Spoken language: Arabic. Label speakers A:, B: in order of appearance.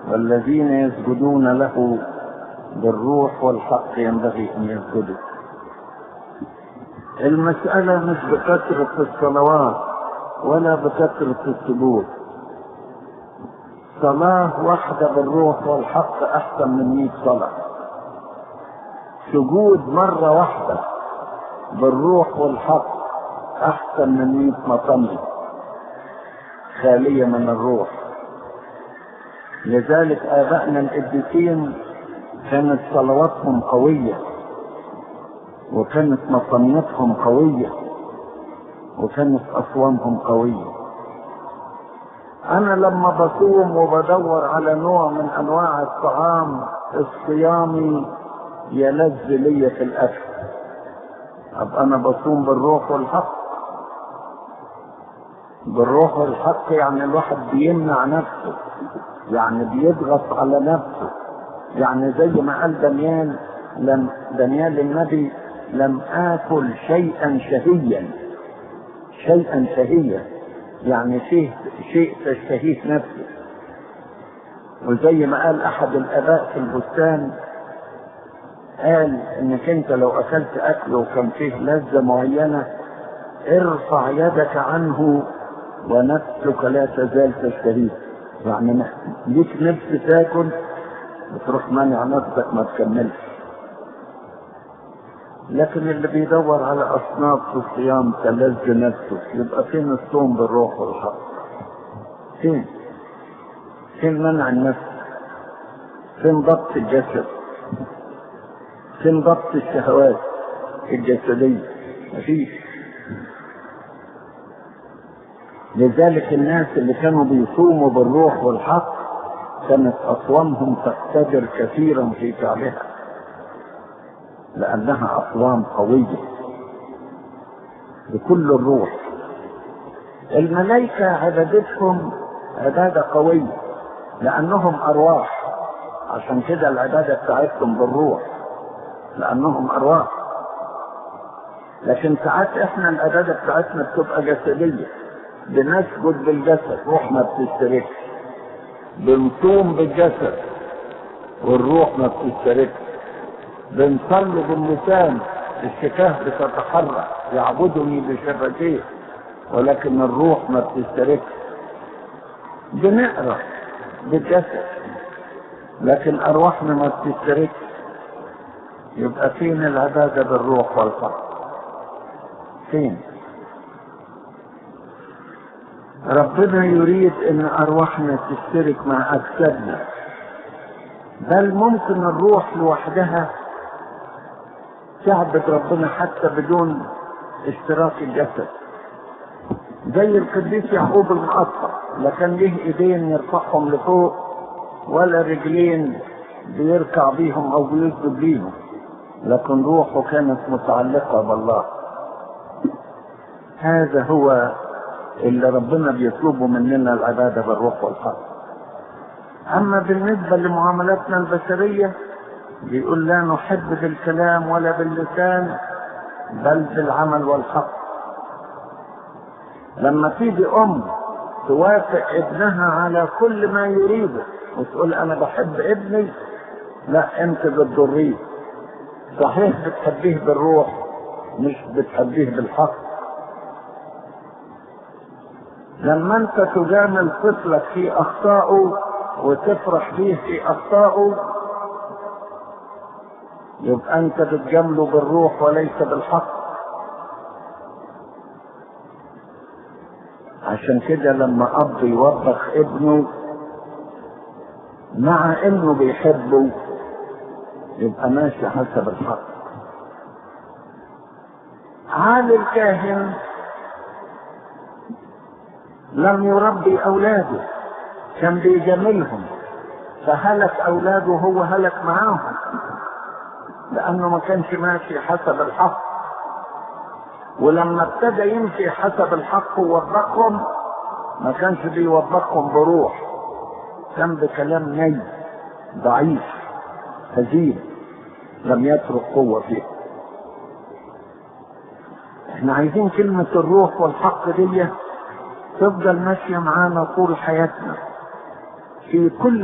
A: والذين يسجدون له بالروح والحق ينبغي أن يسجدوا. المسألة مش بكثرة الصلوات ولا بكثرة السجود. صلاة واحدة بالروح والحق أحسن من 100 صلاة. سجود مرة واحدة بالروح والحق أحسن من 100 مطمئن خالية من الروح. لذلك آبائنا القديسين كانت صلواتهم قوية، وكانت مطمئنتهم قوية، وكانت أصوامهم قوية. أنا لما بصوم وبدور على نوع من أنواع الطعام الصيامي يلذ لي في الأكل، أبقى أنا بصوم بالروح والحق. بالروح والحق يعني الواحد بيمنع نفسه، يعني بيضغط على نفسه، يعني زي ما قال دانيال النبي: لم آكل شيئا شهيا. شيئا شهيا يعني شيء تشتهيه نفسه. وزي ما قال أحد الآباء في البستان، قال إنك أنت لو أكلت أكل وكان فيه لذة معينة ارفع يدك عنه ونفسك لا تزال تشتهيه. يعني ليك نفس تاكل بتروح مانع نفسك ما تكملش. لكن اللي بيدور على أصناف في الصيام تلذ نفسه، يبقى فين الصوم بالروح والحق؟ فين منع النفس؟ فين ضبط الجسد؟ فين ضبط الشهوات الجسدية؟ مفيش. لذلك الناس اللي كانوا بيصوموا بالروح والحق كانت أصوامهم تقتدر كثيرا في فعلها، لأنها أصوام قوية بكل الروح. الملائكة عبادتهم عبادة قوية لأنهم أرواح، عشان كده العبادة بتاعتهم بالروح لأنهم أرواح. لكن ساعات إحنا العبادة بتاعتنا بتبقى جسدية، بنسجد بالجسد روح ما بتشتركش، بنصوم بالجسد والروح ما بتشتركش، بنصلي باللسان الشفاه بتتحرك يعبدني بشفتيه ولكن الروح ما بتشتركش، بنقرا بالجسد لكن ارواحنا ما بتشتركش. يبقى فين العباده بالروح والحق؟ فين؟ ربنا يريد ان ارواحنا تشترك مع اجسادنا، بل ممكن الروح لوحدها تعبد ربنا حتى بدون اشتراك الجسد. زي القديس يعقوب المقطع، لا كان له ايدين يرفعهم لفوق ولا رجلين بيركع بيهم او بيسجد بيهم، لكن روحه كانت متعلقة بالله. هذا هو اللي ربنا بيطلبه مننا، العبادة بالروح والحق. اما بالنسبة لمعاملاتنا البشرية بيقول لا نحب بالكلام ولا باللسان بل بالعمل والحق. لما تيجي توافق ابنها على كل ما يريده وتقول انا بحب ابني، لا انت بتضريه. صحيح بتحبيه بالروح مش بتحبيه بالحق. لما انت تجامل طفلك في اخطائه وتفرح به في اخطائه يبقى انت بتجامله بالروح وليس بالحق. عشان كده لما اب يوبخ ابنه مع انه بيحبه يبقى ماشي حسب الحق. عالي الكاهن لم يربي اولاده، كان بيجاملهم، فهلك اولاده هو هلك معاهم لانه ما كانش ماشي حسب الحق. ولما ابتدى يمشي حسب الحق ووبخهم ما كانش بيوبخهم بروح، كان بكلام ني ضعيف هزيل لم يترك قوة فيه. احنا عايزين كلمة الروح والحق دي تفضل ماشية معانا طول حياتنا في كل